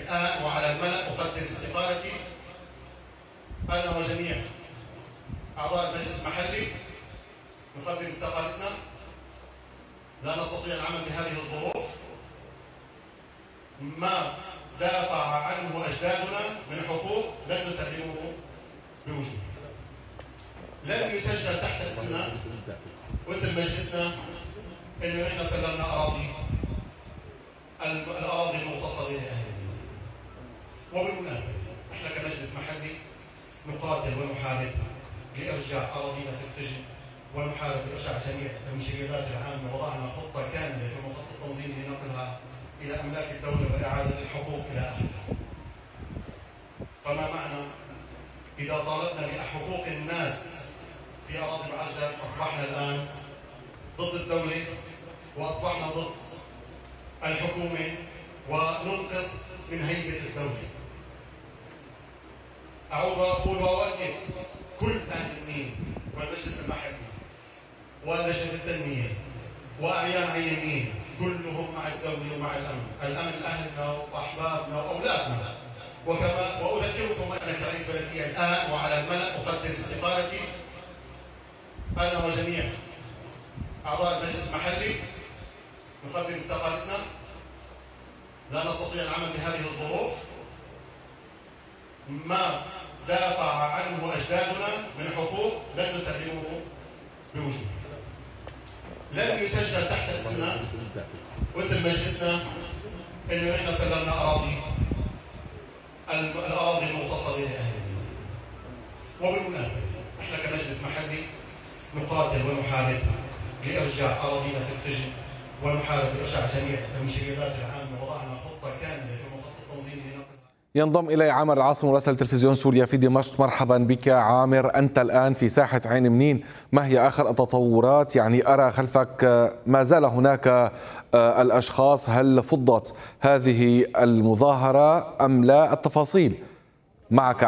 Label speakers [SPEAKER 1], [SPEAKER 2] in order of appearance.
[SPEAKER 1] الآن وعلى الملأ أقدم استقالتي أنا وجميع أعضاء المجلس المحلي. نقدم استقالتنا، لا نستطيع العمل بهذه الظروف. ما دافع عنه أجدادنا من حقوق لن نسلمه بوجوده. لن يسجل تحت اسمنا واسم مجلسنا إنه نحن سلمنا الأراضي المغتصبة لأهل المدينة. وبالمناسبة احنا كمجلس محلي نقاتل ونحارب لإرجاع أراضينا في السجن، ونحارب لإرجاع جميع المشيدات العامة. وضعنا خطة كاملة في مخطط التنظيم لنقلها إلى أملاك الدولة وإعادة الحقوق إلى أهلها. فما معنى إذا طالبنا بحقوق الناس في أراضي معرجة أصبحنا الآن ضد الدولة وأصبحنا ضد الحكومة وننقص من هيبة الدولة. أعود وأقول وأؤكد: كل أهل النيل والمجلس المحلي ولجنة التنمية وأعيان عين النيل كلهم مع الدولة ومع الأمن. الأمن أهلنا وأحبابنا وأولادنا. وكما وأذكركم أنا كرئيس بلدية الآن وعلى الملأ أقدم استقالتي أنا وجميع أعضاء المجلس المحلي. نقدم استقالتنا، لا نستطيع العمل بهذه الظروف. ما دافع عنه أجدادنا من حقوق لن نسلمه بوجوده. لن يسجل تحت اسمنا واسم مجلسنا إنه نحن سلمنا الأراضي المغتصبة لأهل المدينة. وبالمناسبة احنا كمجلس محلي نقاتل ونحارب لإرجاع أراضينا في السجن، ونحارب لإرجاع جميع المشيدات العامة. وضعنا خطة كاملة في مخطط التنظيم لنقلها.
[SPEAKER 2] ينضم إلي عامر العاصم مراسل تلفزيون سوريا في دمشق. مرحبا بك عامر، أنت الآن في ساحة عين منين، ما هي آخر التطورات؟ يعني أرى خلفك ما زال هناك الأشخاص، هل فضت هذه المظاهرة أم لا؟ التفاصيل معك.